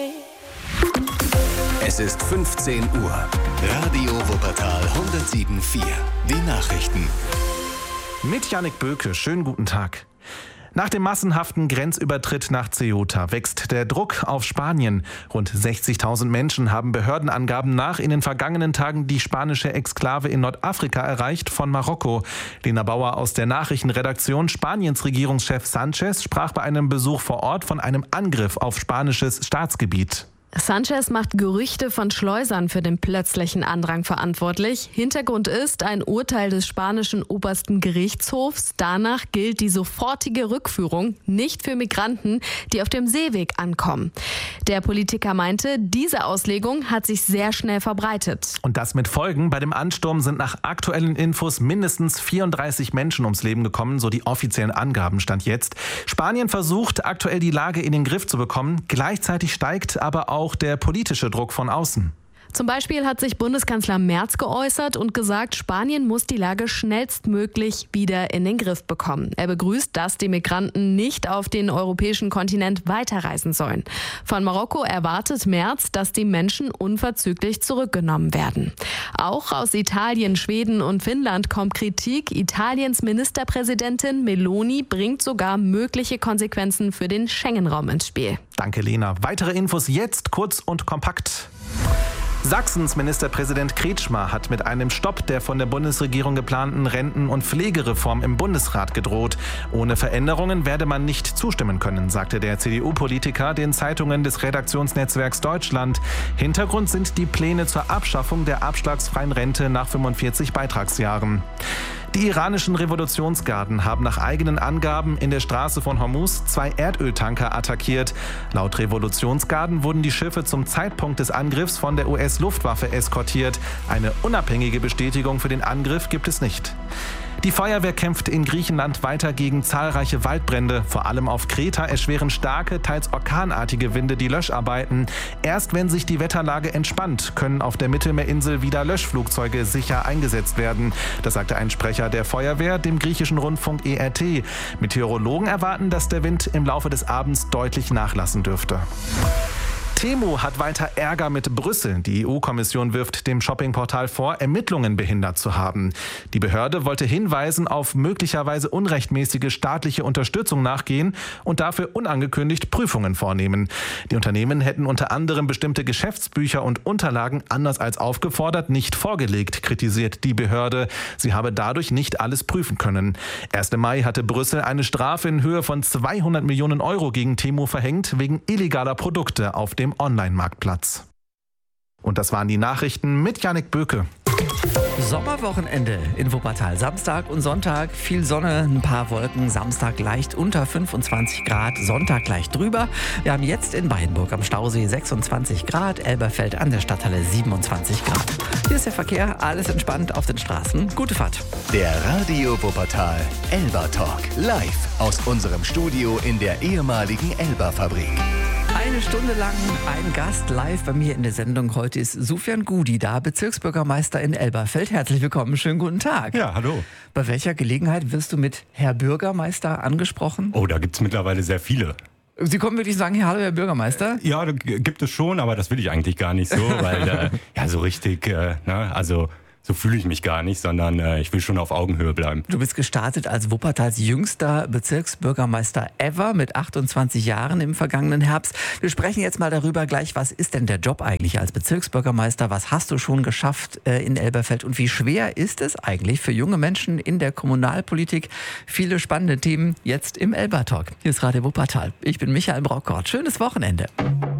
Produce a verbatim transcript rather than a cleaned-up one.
Es ist fünfzehn Uhr. Radio Wuppertal hundertsieben Komma vier. Die Nachrichten. Mit Jannik Böke. Schönen guten Tag. Nach dem massenhaften Grenzübertritt nach Ceuta wächst der Druck auf Spanien. Rund sechzigtausend Menschen haben Behördenangaben nach in den vergangenen Tagen die spanische Exklave in Nordafrika erreicht von Marokko. Lena Bauer aus der Nachrichtenredaktion. Spaniens Regierungschef Sánchez sprach bei einem Besuch vor Ort von einem Angriff auf spanisches Staatsgebiet. Sánchez macht Gerüchte von Schleusern für den plötzlichen Andrang verantwortlich. Hintergrund ist ein Urteil des spanischen obersten Gerichtshofs. Danach gilt die sofortige Rückführung nicht für Migranten, die auf dem Seeweg ankommen. Der Politiker meinte, diese Auslegung hat sich sehr schnell verbreitet. Und das mit Folgen. Bei dem Ansturm sind nach aktuellen Infos mindestens vierunddreißig Menschen ums Leben gekommen, so die offiziellen Angaben stand jetzt. Spanien versucht aktuell die Lage in den Griff zu bekommen. Gleichzeitig steigt aber auch auch der politische Druck von außen. Zum Beispiel hat sich Bundeskanzler Merz geäußert und gesagt, Spanien muss die Lage schnellstmöglich wieder in den Griff bekommen. Er begrüßt, dass die Migranten nicht auf den europäischen Kontinent weiterreisen sollen. Von Marokko erwartet Merz, dass die Menschen unverzüglich zurückgenommen werden. Auch aus Italien, Schweden und Finnland kommt Kritik. Italiens Ministerpräsidentin Meloni bringt sogar mögliche Konsequenzen für den Schengen-Raum ins Spiel. Danke, Lena. Weitere Infos jetzt kurz und kompakt. Sachsens Ministerpräsident Kretschmer hat mit einem Stopp der von der Bundesregierung geplanten Renten- und Pflegereform im Bundesrat gedroht. Ohne Veränderungen werde man nicht zustimmen können, sagte der C D U-Politiker den Zeitungen des Redaktionsnetzwerks Deutschland. Hintergrund sind die Pläne zur Abschaffung der abschlagsfreien Rente nach fünfundvierzig Beitragsjahren. Die iranischen Revolutionsgarden haben nach eigenen Angaben in der Straße von Hormuz zwei Erdöltanker attackiert. Laut Revolutionsgarden wurden die Schiffe zum Zeitpunkt des Angriffs von der U S-Luftwaffe eskortiert. Eine unabhängige Bestätigung für den Angriff gibt es nicht. Die Feuerwehr kämpft in Griechenland weiter gegen zahlreiche Waldbrände. Vor allem auf Kreta erschweren starke, teils orkanartige Winde die Löscharbeiten. Erst wenn sich die Wetterlage entspannt, können auf der Mittelmeerinsel wieder Löschflugzeuge sicher eingesetzt werden. Das sagte ein Sprecher der Feuerwehr dem griechischen Rundfunk E R T. Meteorologen erwarten, dass der Wind im Laufe des Abends deutlich nachlassen dürfte. Temu hat weiter Ärger mit Brüssel. Die E U-Kommission wirft dem Shoppingportal vor, Ermittlungen behindert zu haben. Die Behörde wollte Hinweisen auf möglicherweise unrechtmäßige staatliche Unterstützung nachgehen und dafür unangekündigt Prüfungen vornehmen. Die Unternehmen hätten unter anderem bestimmte Geschäftsbücher und Unterlagen anders als aufgefordert nicht vorgelegt, kritisiert die Behörde. Sie habe dadurch nicht alles prüfen können. Erst im Mai hatte Brüssel eine Strafe in Höhe von zweihundert Millionen Euro gegen Temu verhängt, wegen illegaler Produkte auf dem Online-Marktplatz. Und das waren die Nachrichten mit Jannik Böke. Sommerwochenende in Wuppertal. Samstag und Sonntag viel Sonne, ein paar Wolken. Samstag leicht unter fünfundzwanzig Grad, Sonntag leicht drüber. Wir haben jetzt in Beinburg am Stausee sechsundzwanzig Grad, Elberfeld an der Stadthalle siebenundzwanzig Grad. Hier ist der Verkehr, alles entspannt auf den Straßen. Gute Fahrt. Der Radio Wuppertal Elba Talk. Live aus unserem Studio in der ehemaligen Elba-Fabrik. Eine Stunde lang ein Gast live bei mir in der Sendung. Heute ist Sufjan Gudi da, Bezirksbürgermeister in Elberfeld. Herzlich willkommen, schönen guten Tag. Ja, hallo. Bei welcher Gelegenheit wirst du mit Herr Bürgermeister angesprochen? Oh, da gibt es mittlerweile sehr viele. Sie kommen wirklich sagen, hey, hallo Herr Bürgermeister? Ja, da gibt es schon, aber das will ich eigentlich gar nicht so, weil äh, ja so richtig, äh, ne, also so fühle ich mich gar nicht, sondern äh, ich will schon auf Augenhöhe bleiben. Du bist gestartet als Wuppertals jüngster Bezirksbürgermeister ever mit achtundzwanzig Jahren im vergangenen Herbst. Wir sprechen jetzt mal darüber gleich, was ist denn der Job eigentlich als Bezirksbürgermeister? Was hast du schon geschafft äh, in Elberfeld und wie schwer ist es eigentlich für junge Menschen in der Kommunalpolitik? Viele spannende Themen jetzt im Elba Talk. Hier ist Radio Wuppertal. Ich bin Michael Brauckort. Schönes Wochenende.